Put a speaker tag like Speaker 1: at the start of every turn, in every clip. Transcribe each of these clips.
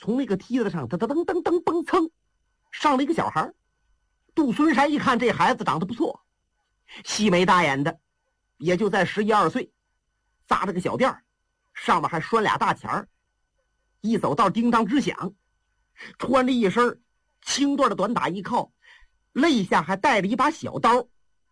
Speaker 1: 从那个梯子上噔噔噔噔噔蹦蹭上了一个小孩。杜孙山一看这孩子长得不错，细眉大眼的，也就在11、12岁，扎着个小辫儿，上面还拴俩大钱儿，一走道叮当直响，穿着一身轻缎的短打衣靠，肋下还带着一把小刀。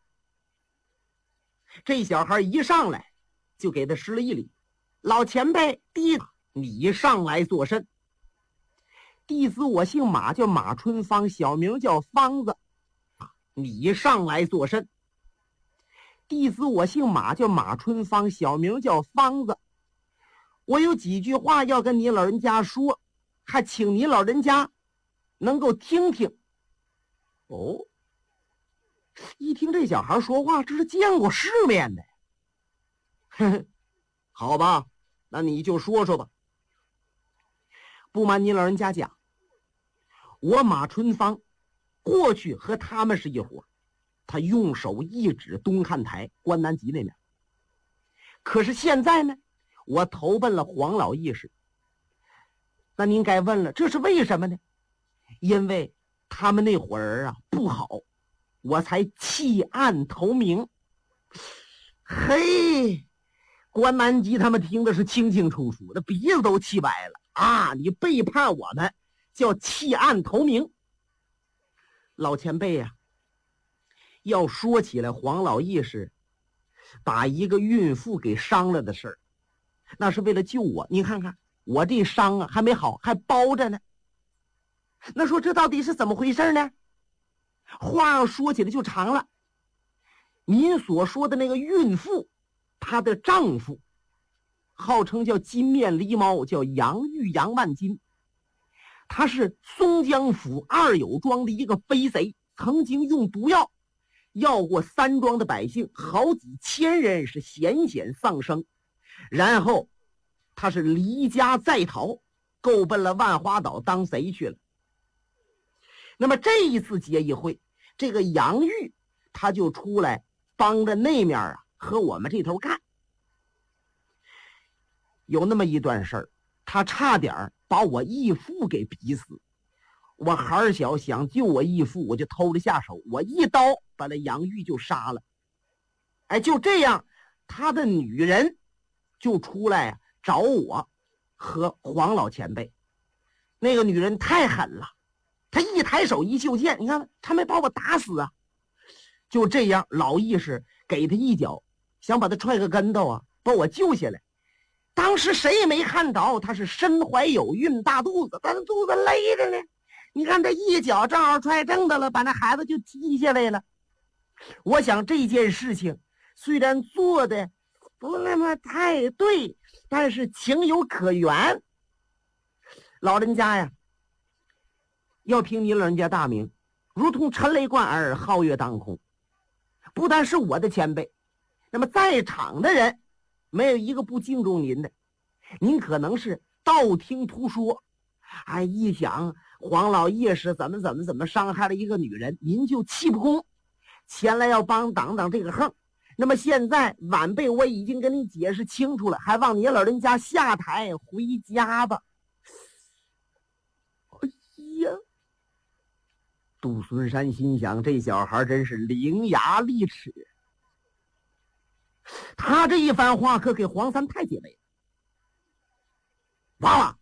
Speaker 1: 这小孩一上来就给他施了一礼：“老前辈，你上来作甚？”“弟子我姓马，叫马春芳，小名叫方子。”“你上来作甚？”“弟子我姓马，叫马春芳，小名叫方子。我有几句话要跟你老人家说，还请你老人家能够听听。”哦，一听这小孩说话，这是见过世面的。呵呵，好吧，那你就说说吧。不瞒你老人家讲，我马春芳过去和他们是一伙，他用手一指东看台关南集那边。可是现在呢，我投奔了黄老义士。那您该问了，这是为什么呢？因为他们那伙人啊不好，我才弃暗投明。嘿，关南集他们听的是清清楚楚，那鼻子都气白了啊！你背叛我们，叫弃暗投明。老前辈呀，要说起来，黄老义士把一个孕妇给伤了的事儿，那是为了救我。你看看我这伤啊还没好，还包着呢。那说这到底是怎么回事呢？话要说起来就长了。您所说的那个孕妇，她的丈夫号称叫金面狸猫，叫杨玉杨万金。他是松江府二友庄的一个飞贼，曾经用毒药要过3庄的百姓好几千人，是险险丧生。然后他是离家在逃，够奔了万花岛当贼去了。那么这一次结义会，这个杨玉他就出来帮着那面啊和我们这头干。有那么一段事儿，他差点把我义父给逼死。我孩小想救我义父，我就偷了下手，我一刀把那杨玉就杀了。哎，就这样，他的女人就出来找我和黄老前辈。那个女人太狠了，她一抬手一袖剑，你看她没把我打死啊。就这样，老义士给他一脚，想把他踹个跟头啊，把我救下来。当时谁也没看着，他是身怀有孕，大肚子，他的肚子勒着呢。你看这一脚正好踹正的了，把那孩子就踢下来了。我想这件事情虽然做的不那么太对，但是情有可原。老人家呀，要凭你老人家大名，如同陈雷贯耳，皓月当空。不但是我的前辈，那么在场的人没有一个不敬重您的。您可能是道听途说，哎，一想黄老义士怎么伤害了一个女人，您就气不公，前来要帮挡挡这个横。那么现在晚辈我已经跟你解释清楚了，还望你老人家下台回家吧。哎呀，杜孙山心想，这小孩真是伶牙俐齿。他这一番话可给黄三太解围了。娃娃，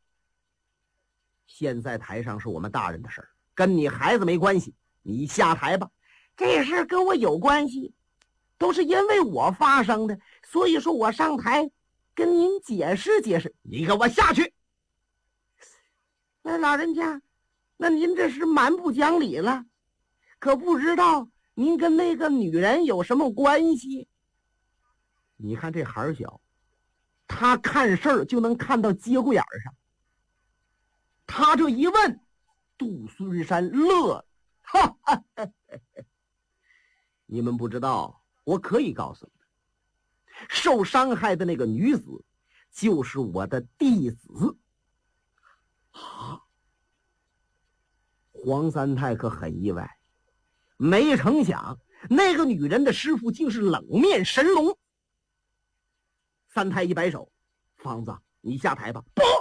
Speaker 1: 现在台上是我们大人的事儿，跟你孩子没关系，你下台吧。这事儿跟我有关系，都是因为我发生的，所以说我上台跟您解释解释。你给我下去！那老人家，那您这是蛮不讲理了，可不知道您跟那个女人有什么关系。你看这孩儿小，他看事儿就能看到节骨眼上。他这一问，杜孙山乐了，哈哈哈哈！你们不知道，我可以告诉你们，受伤害的那个女子就是我的弟子。啊！黄三太可很意外，没成想那个女人的师傅竟是冷面神龙。三太一摆手，方子，你下台吧。不，